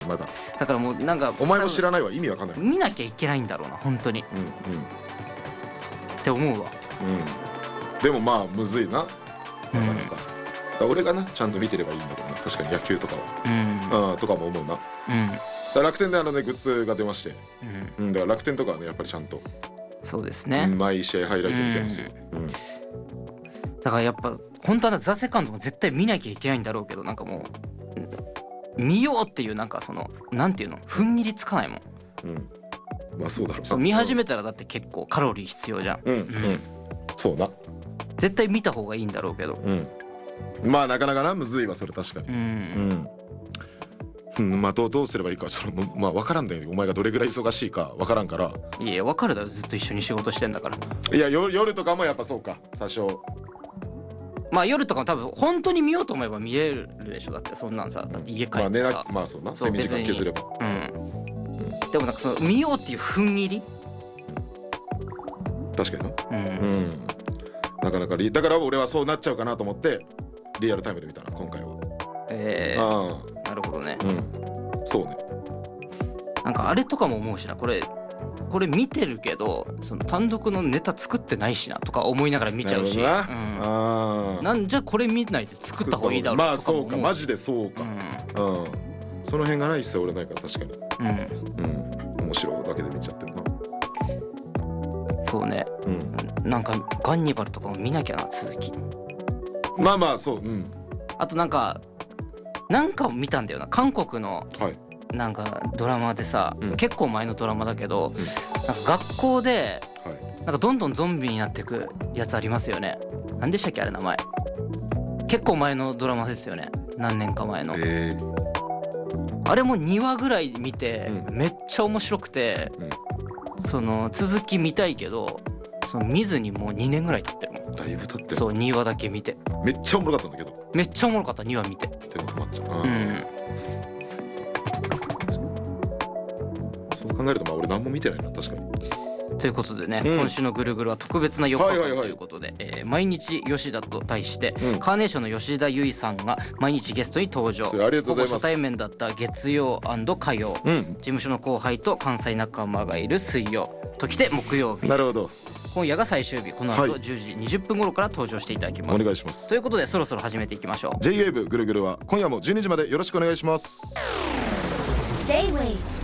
まだ。 だからもうなんかお前も知らないわ、意味わかんない。 見なきゃいけないんだろうな本当に、って思うわ。 でもまあむずいな、なかなか。俺がなちゃんと見てればいいんだけどな、確かに野球とかは、とかも思うな。だから楽天でグッズが出まして、だから楽天とかはねやっぱりちゃんとそうですね、 毎試合ハイライト見てますよ。 だからやっぱ本当はザ・セカンドも絶対見なきゃいけないんだろうけど、なんかもう見ようっていうなんかそのなんていうの踏ん切りつかないもん。 まあそうだろう。 そう見始めたらだって結構カロリー必要じゃん。 そうな。 絶対見た方がいいんだろうけど、 まあなかなかなむずいわそれ確かに。まあどうすればいいかそのまあ分からんだよ。お前がどれぐらい忙しいか分からんから。 いや分かるだろ、ずっと一緒に仕事してんだから。 いや夜とかもやっぱそうか多少。 まあ夜とかも多分本当に見ようと思えば見れるでしょ。だってそんなんさ、だって家帰ってさ、 まあそうな、睡眠時間削れば。 でもなんかその見ようっていう踏ん切り、 確かにな。なかなかだから俺はそうなっちゃうかなと思ってリアルタイムで見たな今回は。 なるほどね。 そうね。 なんかあれとかも思うしな、これ見てるけどその単独のネタ作ってないしなとか思いながら見ちゃうし、なんじゃこれ見ないで作った方がいいだろうとかも思うし。まあそうか、マジでそうか。その辺がないっすよ俺ないから確かに。面白いだけで見ちゃってるな。 そうね。なんかガンニバルとかも見なきゃな続き。 まあそう。 あとなんかを見たんだよな、韓国のなんかドラマでさ、結構前のドラマだけど、なんか学校でなんかどんどんゾンビになってくやつありますよね。何でしたっけあれ名前。結構前のドラマですよね、何年か前の。あれも2話ぐらい見てめっちゃ面白くて、その続き見たいけどその見ずにもう2年ぐらい経ってるもん。 だいぶ経ってる。 そう2話だけ見てめっちゃおもろかったんだけど。 めっちゃおもろかった2話見て。 手が止まっちゃう。そう考えるとまあ俺何も見てないな確かに。 ということでね、今週のぐるぐるは特別な4日間ということで、毎日吉田と題して、カーネーションの吉田結衣さんが毎日ゲストに登場。 ありがとうございます。 初対面だった月曜&火曜、事務所の後輩と関西仲間がいる水曜ときて木曜日です。 なるほど。 今夜が最終日、この後10時20分頃から登場していただきます。 お願いします。 ということでそろそろ始めていきましょう。 J-WAVE ぐるぐるは今夜も12時までよろしくお願いします。 J-WAVE